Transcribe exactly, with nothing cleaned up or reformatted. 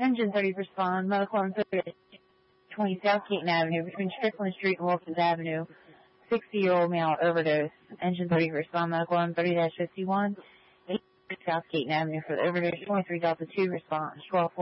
Engine thirty, respond. Medical on thirty, twenty South Keaton Avenue between Strickland Street and Wilkins Avenue. sixty-year-old male overdose. Engine thirty, respond. Medical on thirty fifty-one, South Keaton Avenue for the overdose. twenty-three Delta two, response. twelve